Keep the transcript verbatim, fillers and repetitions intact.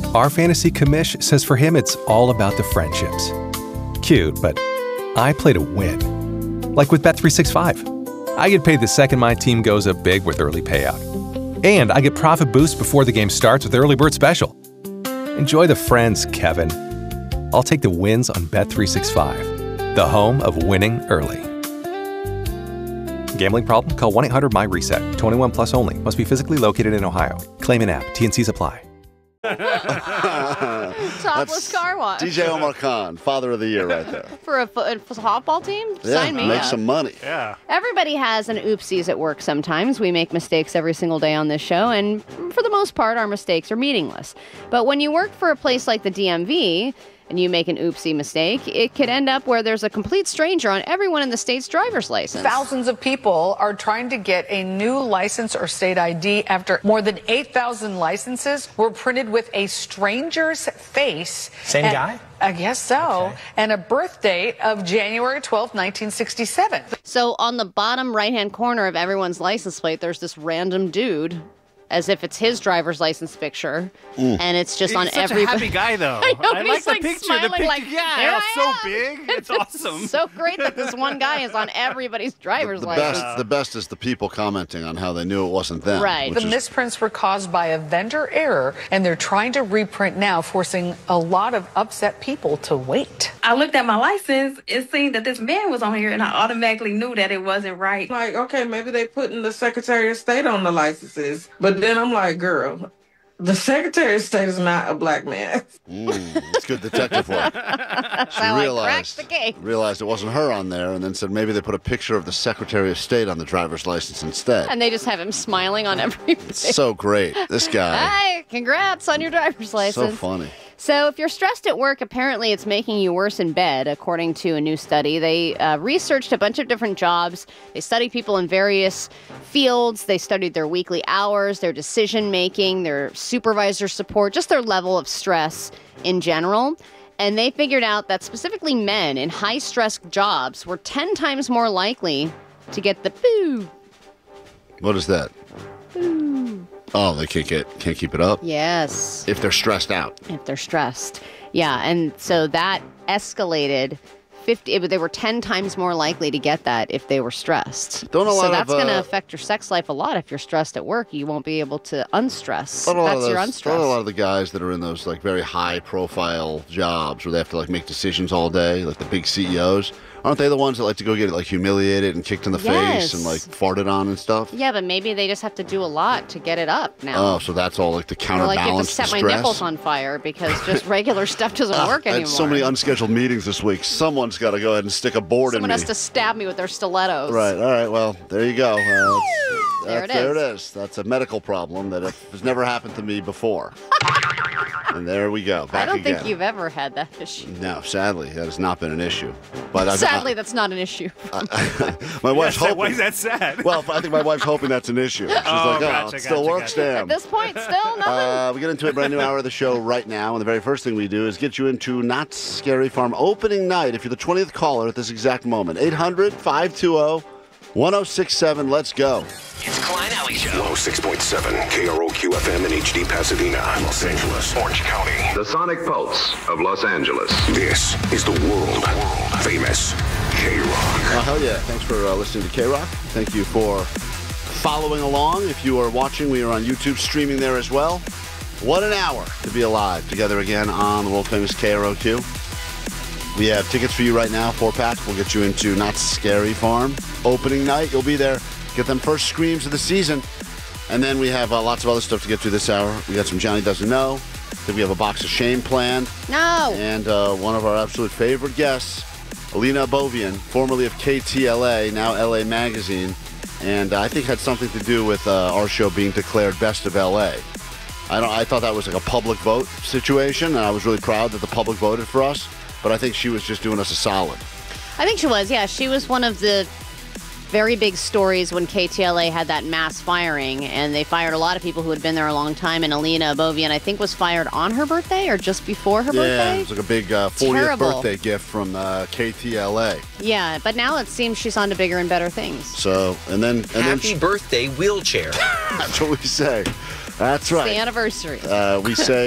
Our fantasy commish says for him it's all about the friendships. Cute, but I play to win. Like with Bet three sixty-five. I get paid the second my team goes up big with early payout. And I get profit boost before the game starts with Early Bird Special. Enjoy the friends, Kevin. I'll take the wins on Bet three sixty-five, the home of winning early. Gambling problem? Call one eight hundred M Y reset. twenty-one plus only. Must be physically located in Ohio. Claim in app. T N Cs apply. Topless That's car wash. D J Omar Khan, Father of the Year right there. For a, fo- a softball team? Yeah, Sign me make up. some money. Yeah. Everybody has an oopsies at work sometimes. We make mistakes every single day on this show, and for the most part, our mistakes are meaningless. But when you work for a place like the D M V, and you make an oopsie mistake, it could end up where there's a complete stranger on everyone in the state's driver's license. Thousands of people are trying to get a new license or state I D after more than eight thousand licenses were printed with a stranger's face. Same and, guy? I guess so. Okay. And a birth date of January twelfth, nineteen sixty-seven. So on the bottom right-hand corner of everyone's license plate, there's this random dude, as if it's his driver's license picture, and it's just He's on such every. a happy guy, though. I know, I he's like the like picture. smiling the picture, like, yeah, "Here it's I so am." big. It's awesome. So great that this one guy is on everybody's driver's The license. best, the best is the people commenting on how they knew it wasn't them. Right. which The is- misprints were caused by a vendor error, and they're trying to reprint now, forcing a lot of upset people to wait. I looked at my license and seen that this man was on here, and I automatically knew that it wasn't right. Like, okay, maybe they putting the Secretary of State on the licenses. But then I'm like, girl, the Secretary of State is not a black man. Mm, it's good detective work. That's She how I realized, cracked the case. realized it wasn't her on there, and then said maybe they put a picture of the Secretary of State on the driver's license instead. And they just have him smiling on every. It's so great. This guy, Hi, congrats on your driver's so license. funny. So if you're stressed at work, apparently it's making you worse in bed, according to a new study. They uh, researched a bunch of different jobs. They studied people in various fields. They studied their weekly hours, their decision-making, their supervisor support, just their level of stress in general. And they figured out that specifically men in high-stress jobs were ten times more likely to get the boo. What is that? Boo. Oh, they can't get can't keep it up Yes. if they're stressed out. If they're stressed. Yeah, and so that escalated fifty, it- they were ten times more likely to get that if they were stressed. Don't a lot so of, that's going to uh, affect your sex life a lot. If you're stressed at work, you won't be able to unstress. Not a lot That's of your those, not a lot unstress. of the guys that are in those like very high profile jobs where they have to like make decisions all day, like the big C E Os. Aren't they the ones that like to go get like humiliated and kicked in the Yes. face and like farted on and stuff? Yeah, but maybe they just have to do a lot to get it up now. Oh, so that's all like to Or like you have to counterbalance set the my stress. nipples on fire because just regular stuff doesn't Ah, work I anymore. had so many unscheduled meetings this week. Someone's got to go ahead and stick a board Someone in has me. to stab me with their stilettos. Right. All right. Well, there you go. Uh, There that's, it there is. it is. That's a medical problem that has never happened to me before. And there we go. Back I don't again. think you've ever had that issue. No, sadly, that has not been an issue. But I've, Sadly, that's not an issue. I, my wife's Yes, that- hoping. why is that sad? Well, I think my wife's hoping that's an issue. She's like, oh, gotcha, it still gotcha, works, gotcha. damn. At this point, still nothing. Uh, we get into a brand new hour of the show right now, and the very first thing we do is get you into Not Scary Farm opening night. If you're the twentieth caller at this exact moment, eight hundred, five two zero, one zero six seven. Let's go. It's Klein Alley Show. one oh six point seven K R O Q F M in H D Pasadena, Los Angeles, Orange County. The Sonic Pulse of Los Angeles. This is the world famous K-Rock. Oh, hell yeah. Thanks for uh, listening to K-Rock. Thank you for following along. If you are watching, we are on YouTube streaming there as well. What an hour to be alive together again on the world famous K R O Q. We have tickets for you right now, four-pack. We'll get you into Not Scary Farm opening night. You'll be there. Get them first screams of the season. And then we have uh, lots of other stuff to get to this hour. We got some Johnny Doesn't Know. Then we have a box of shame planned. No. And uh, one of our absolute favorite guests, Alina Abovian, formerly of K T L A, now L A Magazine. And uh, I think had something to do with uh, our show being declared Best of L A. I don't. I thought that was like a public vote situation, and I was really proud that the public voted for us. But I think she was just doing us a solid. I think she was, yeah. She was one of the very big stories when K T L A had that mass firing, and they fired a lot of people who had been there a long time, and Alina Abovian, I think, was fired on her birthday or just before her yeah, birthday. it was like a big uh, fortieth Terrible. birthday gift from uh, K T L A. Yeah, but now it seems she's on to bigger and better things. So, and then... And then Happy birthday, wheelchair. That's what we say. That's It's right. the anniversary. Uh, we say